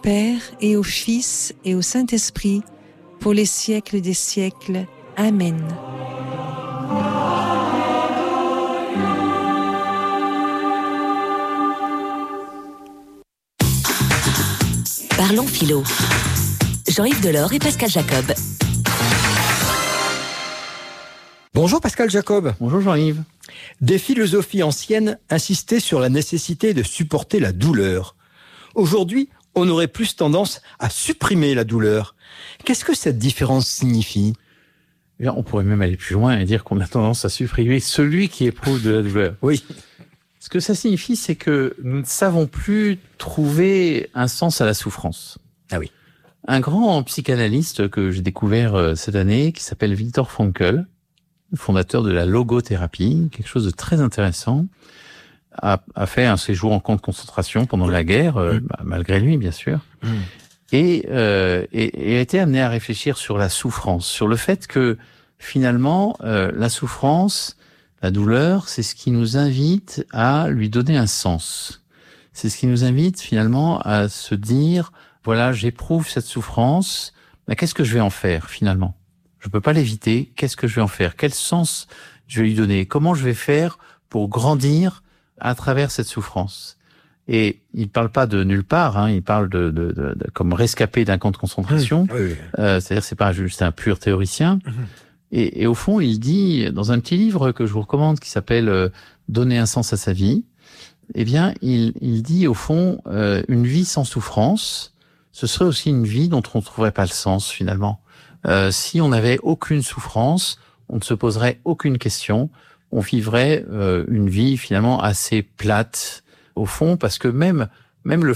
Père et au Fils et au Saint-Esprit, pour les siècles des siècles. Amen. Parlons philo. Jean-Yves Delors et Pascal Jacob. Bonjour Pascal Jacob. Bonjour Jean-Yves. Des philosophies anciennes insistaient sur la nécessité de supporter la douleur. Aujourd'hui, on aurait plus tendance à supprimer la douleur. Qu'est-ce que cette différence signifie ? Eh bien, on pourrait même aller plus loin et dire qu'on a tendance à supprimer celui qui éprouve de la douleur. Oui. Ce que ça signifie, c'est que nous ne savons plus trouver un sens à la souffrance. Ah oui. Un grand psychanalyste que j'ai découvert cette année, qui s'appelle Viktor Frankl, fondateur de la logothérapie, quelque chose de très intéressant, a fait un séjour en camp de concentration pendant la guerre, malgré lui, bien sûr, et a été amené à réfléchir sur la souffrance, sur le fait que, finalement, la souffrance, la douleur, c'est ce qui nous invite à lui donner un sens. C'est ce qui nous invite, finalement, à se dire, voilà, j'éprouve cette souffrance, mais qu'est-ce que je vais en faire, finalement ? Je peux pas l'éviter. Qu'est-ce que je vais en faire ? Quel sens je vais lui donner ? Comment je vais faire pour grandir à travers cette souffrance ? Et il parle pas de nulle part, hein, il parle de comme rescapé d'un camp de concentration. Oui. C'est-à-dire, c'est pas juste un pur théoricien. Et au fond, il dit, dans un petit livre que je vous recommande, qui s'appelle Donner un sens à sa vie, eh bien, il dit, au fond, une vie sans souffrance, ce serait aussi une vie dont on ne trouverait pas le sens, finalement. Si on n'avait aucune souffrance, on ne se poserait aucune question, on vivrait une vie finalement assez plate au fond, parce que même le